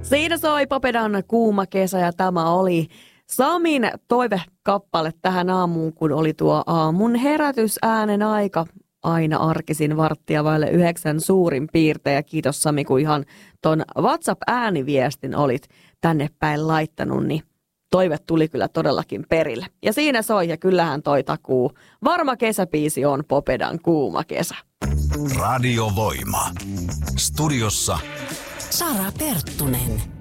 Siinä soi Popedan Kuuma kesä ja tämä oli Samin toivekappale tähän aamuun, kun oli tuo aamun herätysäänen aika. Aina arkisin 8:15 suurin piirtein. Ja kiitos Sami, kun ihan ton WhatsApp-ääniviestin olit tänne päin laittanut, niin toive tuli kyllä todellakin perille. Ja siinä soi, ja kyllähän toi takuu. Varma kesäbiisi on Popedan Kuuma kesä. Radiovoima. Studiossa Sara Perttunen.